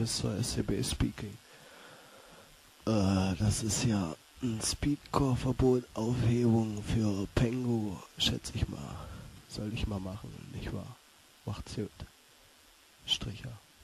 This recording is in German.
Mr. SCB speaking. Das ist ja ein Speedcore-Verbot, Aufhebung für Pengu, schätze ich mal. Soll ich mal machen, nicht wahr? Macht's gut. Stricher.